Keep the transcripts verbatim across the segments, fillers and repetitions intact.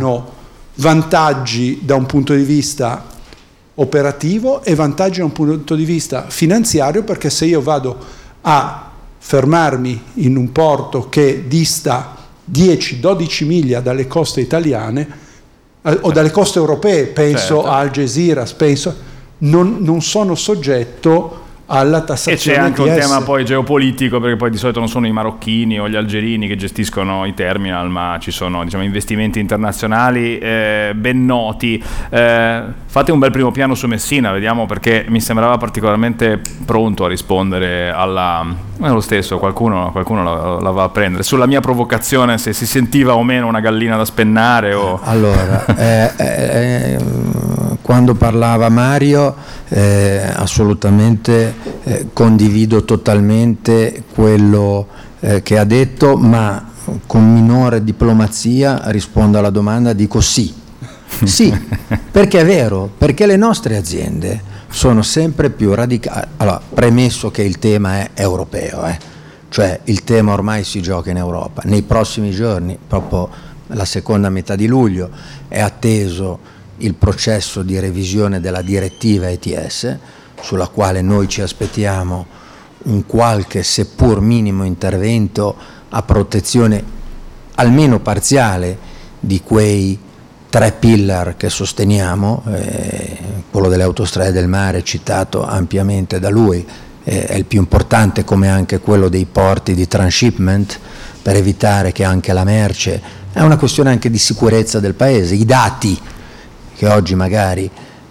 hanno vantaggi da un punto di vista operativo e vantaggi da un punto di vista finanziario, perché se io vado a fermarmi in un porto che dista dieci dodici miglia dalle coste italiane eh, o dalle coste europee, penso certo. a Algeciras, penso, non, non sono soggetto alla tassazione. E c'è anche un T S. tema poi geopolitico, perché poi di solito non sono i marocchini o gli algerini che gestiscono i terminal, ma ci sono, diciamo, investimenti internazionali eh, ben noti. Eh, fate un bel primo piano su Messina, vediamo, perché mi sembrava particolarmente pronto a rispondere alla... è lo stesso, qualcuno, qualcuno la, la va a prendere. Sulla mia provocazione, se si sentiva o meno una gallina da spennare o... Allora, eh, eh, quando parlava Mario, eh, assolutamente eh, condivido totalmente quello eh, che ha detto, ma con minore diplomazia rispondo alla domanda, dico sì. Sì, perché è vero, perché le nostre aziende sono sempre più radicali. Allora, premesso che il tema è europeo, eh? Cioè il tema ormai si gioca in Europa. Nei prossimi giorni, proprio la seconda metà di luglio, è atteso il processo di revisione della direttiva E T S, sulla quale noi ci aspettiamo un qualche, seppur minimo, intervento a protezione almeno parziale di quei tre pillar che sosteniamo, eh, quello delle autostrade del mare citato ampiamente da lui, eh, è il più importante, come anche quello dei porti di transshipment, per evitare che anche la merce, è una questione anche di sicurezza del paese, i dati che oggi magari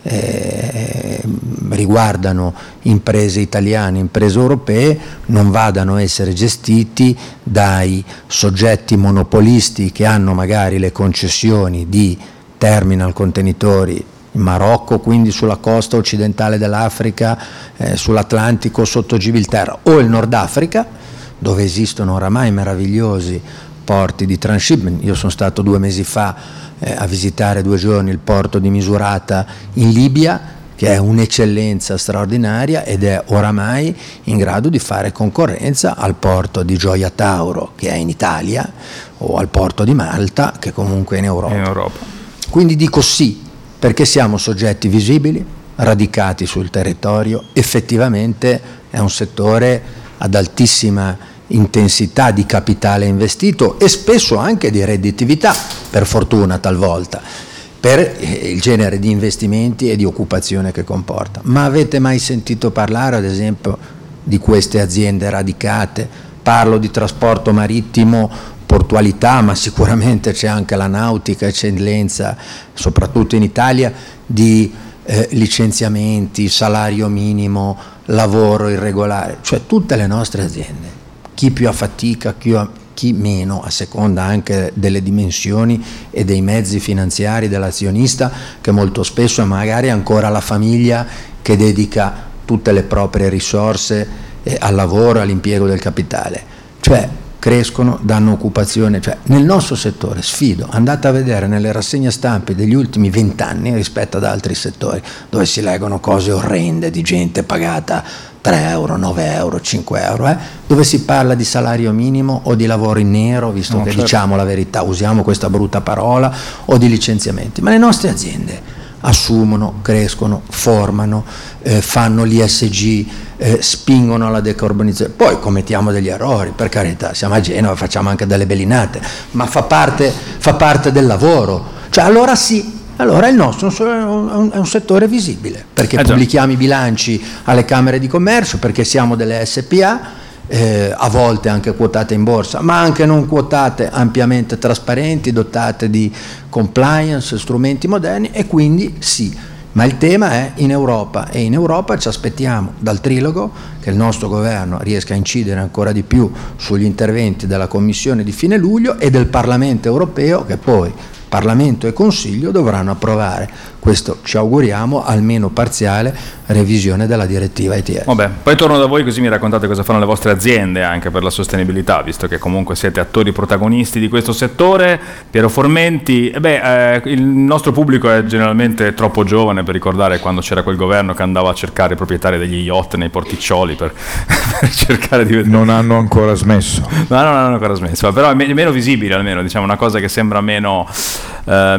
eh, riguardano imprese italiane, imprese europee, non vadano a essere gestiti dai soggetti monopolisti che hanno magari le concessioni di terminal contenitori in Marocco, quindi sulla costa occidentale dell'Africa, eh, sull'Atlantico sotto Gibilterra, o il Nord Africa, dove esistono oramai meravigliosi porti di transshipment. Io sono stato due mesi fa eh, a visitare due giorni il porto di Misurata in Libia, che è un'eccellenza straordinaria ed è oramai in grado di fare concorrenza al porto di Gioia Tauro, che è in Italia, o al porto di Malta, che comunque è in Europa. In Europa. Quindi dico sì, perché siamo soggetti visibili, radicati sul territorio, effettivamente è un settore ad altissima intensità di capitale investito e spesso anche di redditività, per fortuna talvolta, per il genere di investimenti e di occupazione che comporta. Ma avete mai sentito parlare, ad esempio, di queste aziende radicate? Parlo di trasporto marittimo, portualità, ma sicuramente c'è anche la nautica, eccellenza, soprattutto in Italia, di eh, licenziamenti, salario minimo, lavoro irregolare, cioè tutte le nostre aziende, chi più a fatica, chi, a, chi meno, a seconda anche delle dimensioni e dei mezzi finanziari dell'azionista, che molto spesso è magari ancora la famiglia che dedica tutte le proprie risorse eh, al lavoro, all'impiego del capitale, cioè crescono, danno occupazione. Cioè, nel nostro settore, sfido, andate a vedere nelle rassegne stampe degli ultimi vent'anni rispetto ad altri settori, dove si leggono cose orrende di gente pagata tre euro, nove euro, cinque euro, eh? dove si parla di salario minimo o di lavoro in nero, visto no, che certo. diciamo la verità, usiamo questa brutta parola, o di licenziamenti. Ma le nostre aziende assumono, crescono, formano, eh, fanno l'I S G, eh, spingono alla decarbonizzazione. Poi commettiamo degli errori, per carità, siamo a Genova, facciamo anche delle bellinate, ma fa parte, fa parte del lavoro. Cioè allora sì, allora il nostro è un, è un settore visibile, perché eh pubblichiamo i bilanci alle camere di commercio, perché siamo delle S P A, Eh, a volte anche quotate in borsa, ma anche non quotate, ampiamente trasparenti, dotate di compliance, strumenti moderni, e quindi sì, ma il tema è in Europa, e in Europa ci aspettiamo dal trilogo che il nostro governo riesca a incidere ancora di più sugli interventi della Commissione di fine luglio e del Parlamento europeo, che poi Parlamento e Consiglio dovranno approvare questo, ci auguriamo, almeno parziale revisione della direttiva E T S. Vabbè, poi torno da voi, così mi raccontate cosa fanno le vostre aziende anche per la sostenibilità, visto che comunque siete attori protagonisti di questo settore. Piero Formenti, eh beh, eh, il nostro pubblico è generalmente troppo giovane per ricordare quando c'era quel governo che andava a cercare i proprietari degli yacht nei porticcioli per, per cercare di vedere. Non hanno ancora smesso. No, non hanno ancora smesso, però è meno visibile, almeno, diciamo, una cosa che sembra meno... Uh,